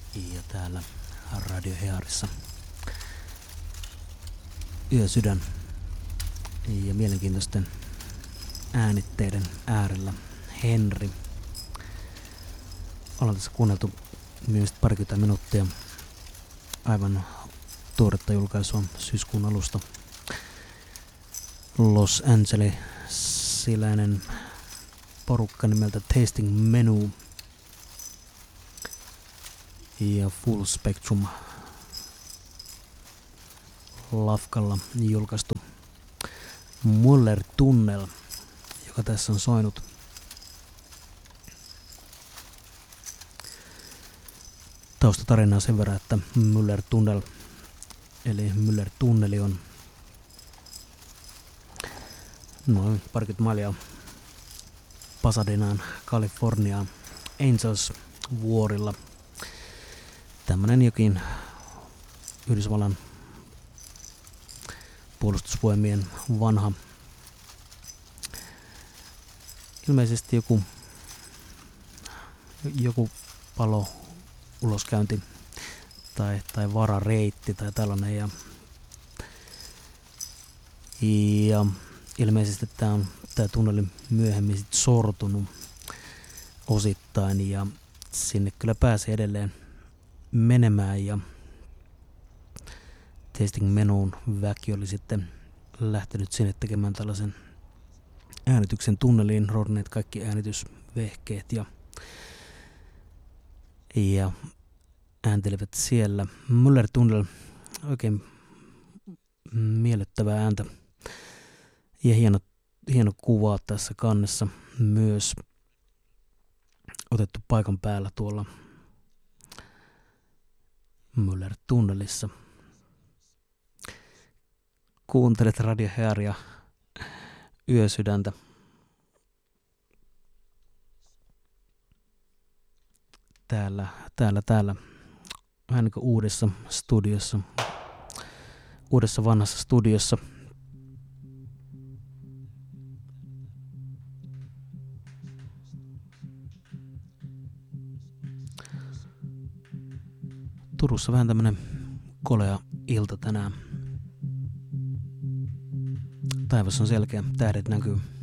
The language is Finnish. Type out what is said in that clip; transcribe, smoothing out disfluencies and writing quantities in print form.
Ja täällä Radio Hearissa Yösydän ja mielenkiintoisten äänitteiden äärellä Henri. Ollaan tässä kuunneltu viimeiset parikymmentä minuuttia aivan tuoretta julkaisua syyskuun alusta. Los Angelesiläinen porukka nimeltä Tasting Menu ja Full Spectrum Lafkalla julkaistu Muller Tunnel, joka tässä on soinut. Taustatarinaa sen verran, että Muller Tunnel eli Muller Tunneli on noin parikymmentä mailia Pasadenaan, Kaliforniaan, Angels vuorilla. Tämmönen jokin Yhdysvallan puolustusvoimien vanha, ilmeisesti joku palo uloskäynti tai varareitti tai tällainen ja ilmeisesti tämä tunneli myöhemmin sit sortunut osittain ja sinne kyllä pääsee edelleen menemään ja Tasting Menuun väki oli sitten lähtenyt sinne tekemään tällaisen äänityksen tunneliin, rodneet kaikki äänitysvehkeet ja ääntelivät siellä. Muller Tunnel, oikein miellyttävää ääntä ja hieno kuva tässä kannessa myös otettu paikan päällä tuolla Muller Tunnelissa. Kuuntelet Radio Hearia Yösydäntä. Täällä. Vähän niin kuin uudessa vanhassa studiossa. Turussa vähän tämmönen kolea ilta tänään. Taivas on selkeä, tähdet näkyy.